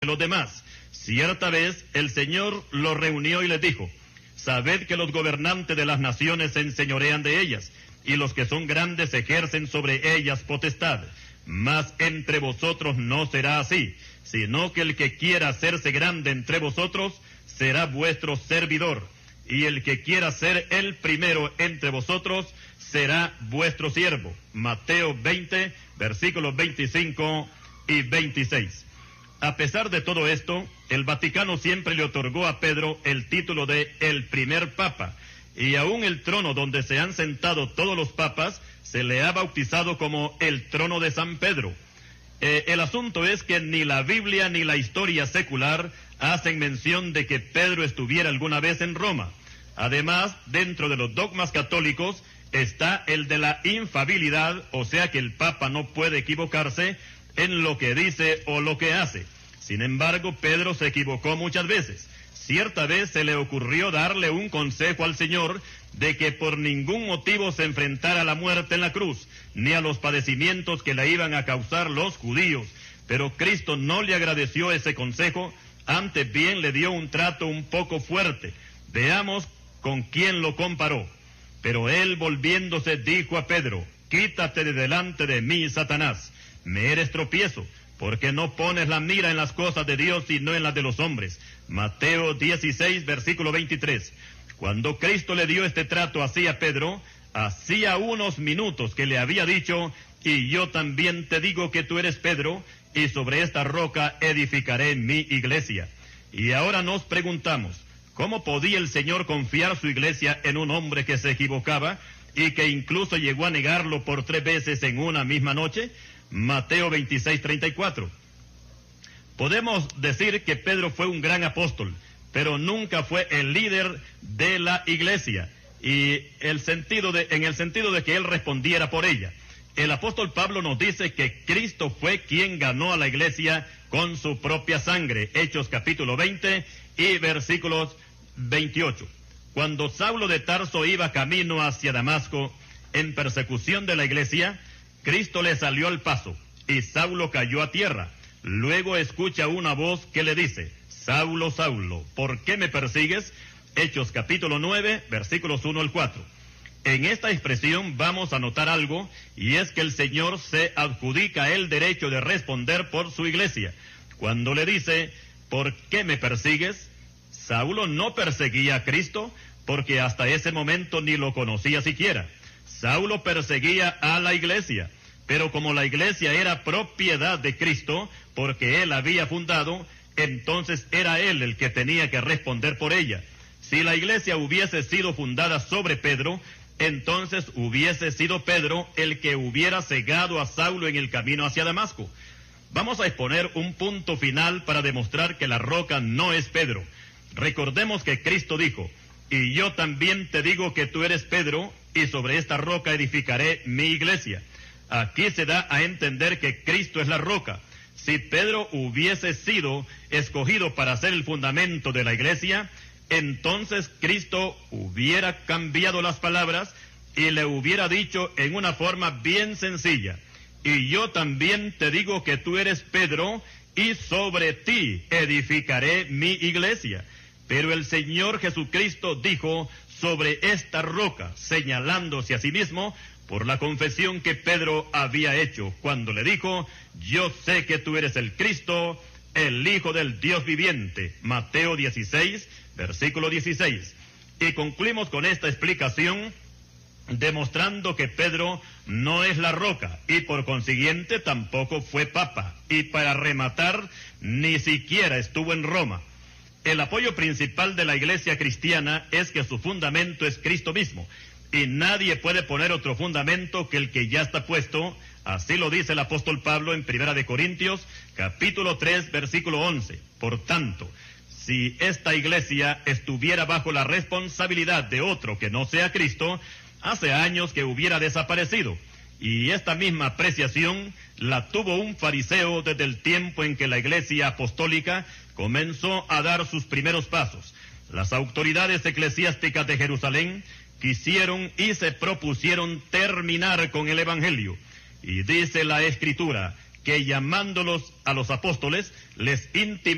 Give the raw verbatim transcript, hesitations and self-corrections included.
los demás. Cierta vez el Señor los reunió y les dijo: sabed que los gobernantes de las naciones se enseñorean de ellas, y los que son grandes ejercen sobre ellas potestad. Mas entre vosotros no será así, sino que el que quiera hacerse grande entre vosotros será vuestro servidor, y el que quiera ser el primero entre vosotros será vuestro siervo. Mateo veinte, versículos veinticinco y veintiséis. A pesar de todo esto, el Vaticano siempre le otorgó a Pedro el título de el primer papa, y aún el trono donde se han sentado todos los papas se le ha bautizado como el trono de San Pedro. Eh, el asunto es que ni la Biblia ni la historia secular hacen mención de que Pedro estuviera alguna vez en Roma. Además, dentro de los dogmas católicos está el de la infalibilidad, o sea que el Papa no puede equivocarse en lo que dice o lo que hace. Sin embargo, Pedro se equivocó muchas veces. Cierta vez se le ocurrió darle un consejo al Señor de que por ningún motivo se enfrentara a la muerte en la cruz, ni a los padecimientos que le iban a causar los judíos. Pero Cristo no le agradeció ese consejo, antes bien le dio un trato un poco fuerte. Veamos con quién lo comparó. Pero él, volviéndose, dijo a Pedro: quítate de delante de mí, Satanás, me eres tropiezo, porque no pones la mira en las cosas de Dios, sino en las de los hombres. Mateo dieciséis, versículo veintitrés. Cuando Cristo le dio este trato así a Pedro, hacía unos minutos que le había dicho: y yo también te digo que tú eres Pedro, y sobre esta roca edificaré mi iglesia. Y ahora nos preguntamos, ¿cómo podía el Señor confiar su iglesia en un hombre que se equivocaba y que incluso llegó a negarlo por tres veces en una misma noche? Mateo veintiséis, treinta y cuatro. Podemos decir que Pedro fue un gran apóstol, pero nunca fue el líder de la iglesia, y el sentido de, en el sentido de que él respondiera por ella. El apóstol Pablo nos dice que Cristo fue quien ganó a la iglesia con su propia sangre. Hechos capítulo veinte y versículos veintiocho. Cuando Saulo de Tarso iba camino hacia Damasco en persecución de la iglesia, Cristo le salió al paso y Saulo cayó a tierra. Luego escucha una voz que le dice: Saulo, Saulo, ¿por qué me persigues? Hechos capítulo nueve, versículos uno al cuatro. En esta expresión vamos a notar algo, y es que el Señor se adjudica el derecho de responder por su iglesia. Cuando le dice: ¿por qué me persigues? Saulo no perseguía a Cristo, porque hasta ese momento ni lo conocía siquiera. Saulo perseguía a la iglesia, pero como la iglesia era propiedad de Cristo, porque él había fundado, entonces era él el que tenía que responder por ella. Si la iglesia hubiese sido fundada sobre Pedro, entonces hubiese sido Pedro el que hubiera cegado a Saulo en el camino hacia Damasco. Vamos a exponer un punto final para demostrar que la roca no es Pedro. Recordemos que Cristo dijo: y yo también te digo que tú eres Pedro, y sobre esta roca edificaré mi iglesia. Aquí se da a entender que Cristo es la roca. Si Pedro hubiese sido escogido para ser el fundamento de la iglesia, entonces Cristo hubiera cambiado las palabras y le hubiera dicho en una forma bien sencilla: y yo también te digo que tú eres Pedro, y sobre ti edificaré mi iglesia. Pero el Señor Jesucristo dijo: sobre esta roca, señalándose a sí mismo por la confesión que Pedro había hecho cuando le dijo: yo sé que tú eres el Cristo, el Hijo del Dios viviente. Mateo dieciséis, versículo dieciséis. Y concluimos con esta explicación demostrando que Pedro no es la roca, y por consiguiente tampoco fue papa, y para rematar, ni siquiera estuvo en Roma. El apoyo principal de la iglesia cristiana es que su fundamento es Cristo mismo, y nadie puede poner otro fundamento que el que ya está puesto. Así lo dice el apóstol Pablo en Primera de Corintios, capítulo tres, versículo once. Por tanto, si esta iglesia estuviera bajo la responsabilidad de otro que no sea Cristo, hace años que hubiera desaparecido. Y esta misma apreciación la tuvo un fariseo desde el tiempo en que la iglesia apostólica comenzó a dar sus primeros pasos. Las autoridades eclesiásticas de Jerusalén quisieron y se propusieron terminar con el evangelio. Y dice la Escritura que llamándolos a los apóstoles, les intimaron